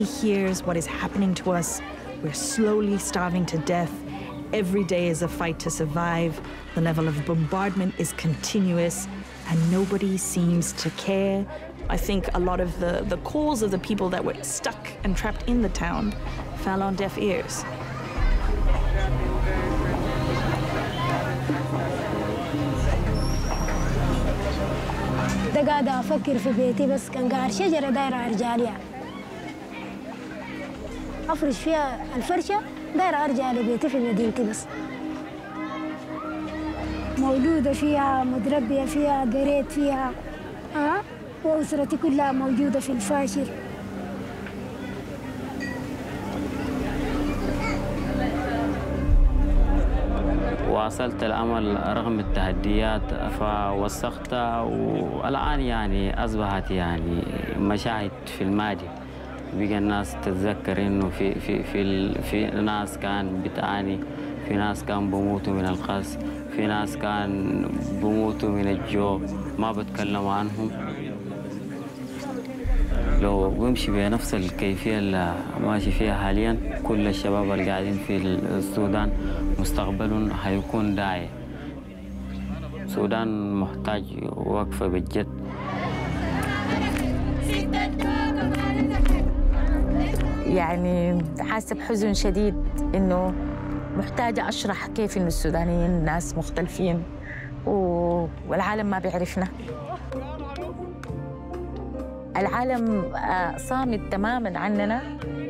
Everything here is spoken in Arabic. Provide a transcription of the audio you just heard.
Here's what is happening to us. We're slowly starving to death. Every day is a fight to survive. The level of bombardment is continuous, and nobody seems to care. I think a lot of the calls of the people that were stuck and trapped in the town fell on deaf ears. ده قاعدة أفكر في بيتي بس كان قاعد شجرة دايرة رجالية أفرش فيها الفرشة دايرة أرجع لبيتي في مدينتي بس مولودة فيها متربية فيها قريت فيها وأسرتي كلها موجودة في الفاشر. واصلت الأمل رغم التحديات فوثقتها، والآن يعني أصبحت يعني مشاهد في الماضي. بقى الناس تتذكر إنه في ناس كان بتعاني، في ناس كان بموتوا من القص، في ناس كان بموتوا من الجوع ما بتكلموا عنهم. لو بمشي بنفس الكيفية اللي ماشي فيها حاليا، كل الشباب اللي قاعدين في السودان مستقبلهم هيكون داعي. السودان محتاج وقفة بجد. يعني حاسة بحزن شديد إنه محتاجة أشرح كيف إنه السودانيين ناس مختلفين والعالم ما بيعرفنا. العالم صامت تماماً عننا.